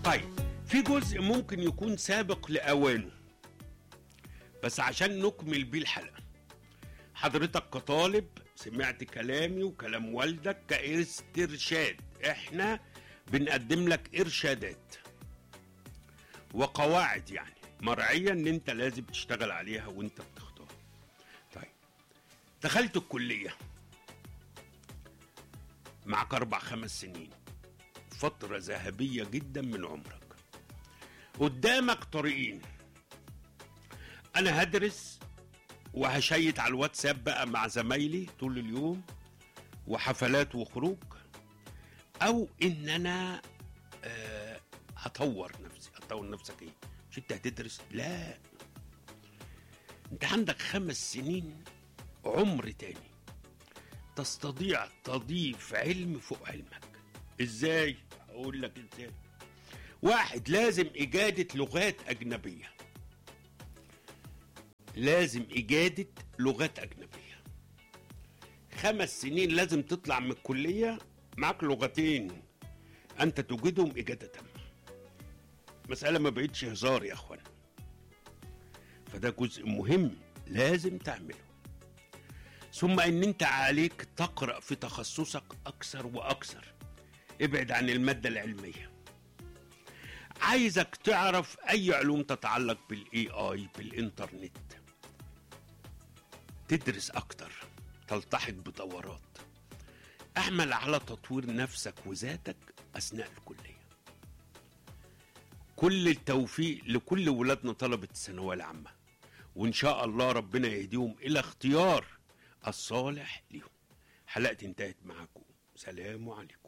طيب، في جزء ممكن يكون سابق لأوانه، بس عشان نكمل بيه الحلقة. حضرتك كطالب سمعت كلامي وكلام والدك كاسترشاد، احنا بنقدم لك ارشادات وقواعد يعني مرعية ان انت لازم تشتغل عليها وانت بتختار. طيب، دخلت الكلية، معك 4-5 سنين، فترة ذهبية جدا من عمرك. قدامك طريقين: انا هدرس وهشيت على الواتساب بقى مع زمايلي طول اليوم وحفلات وخروج، او ان انا هطور نفسي. هتطور نفسك ايه؟ مش انت هتدرس؟ لا، انت عندك 5 سنين عمر تاني تستطيع تضيف علم فوق علمك. ازاي؟ اقول لك ازاي. 1، لازم إجادة لغات أجنبية. لازم إجادة لغات أجنبية. 5 سنين لازم تطلع من الكلية معك لغتين أنت تجدهم إجادة تامة. مسألة ما بقتش هزار يا أخوان، فده جزء مهم لازم تعمله. ثم إن أنت عليك تقرأ في تخصصك أكثر وأكثر. ابعد عن المادة العلمية. عايزك تعرف أي علوم تتعلق بالAI بالإنترنت، تدرس أكتر، تلتحق بدورات. اعمل على تطوير نفسك وذاتك أثناء الكلية. كل التوفيق لكل ولادنا طلبة الثانوية العامة، وإن شاء الله ربنا يهديهم إلى اختيار الصالح ليهم. حلقتي انتهت معكم، سلام عليكم.